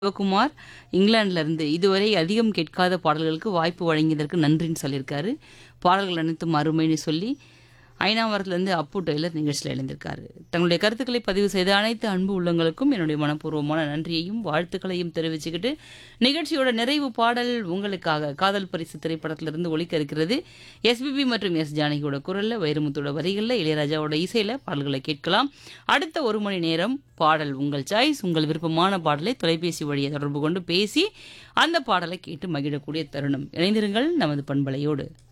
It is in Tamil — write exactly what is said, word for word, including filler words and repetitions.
சிவகுமார் இங்கிலாந்துல இருந்து இதுவரை அதிகம் கேட்காத பாடல்களுக்கு வாய்ப்பு வழங்கியதற்கு நன்றின்னு சொல்லியிருக்காரு. பாடல்கள் அனைத்தும் அருமைன்னு சொல்லி ஐநாவரத்துலேருந்து அப்பு டெய்லர் நிகழ்ச்சியில் இணைந்திருக்காரு. தங்களுடைய கருத்துக்களை பதிவு செய்த அனைத்து அன்பு உள்ளங்களுக்கும் என்னுடைய மனப்பூர்வமான நன்றியையும் வாழ்த்துக்களையும் தெரிவிச்சுக்கிட்டு நிகழ்ச்சியோட நிறைவு பாடல் உங்களுக்காக காதல் பரிசு திரைப்படத்திலிருந்து ஒலிக்க இருக்கிறது. எஸ்பிபி மற்றும் எஸ் ஜானகியோட குரல்ல, வைரமுத்தோட வரிகளில், இளையராஜாவோட இசையில பாடல்களை கேட்கலாம். அடுத்த ஒரு மணி நேரம் பாடல் உங்கள் சாய்ஸ். உங்கள் விருப்பமான பாடலை தொலைபேசி வழியை தொடர்பு கொண்டு பேசி அந்த பாடலை கேட்டு மகிழக்கூடிய தருணம். இணைந்திருங்கள் நமது பண்பலையோடு.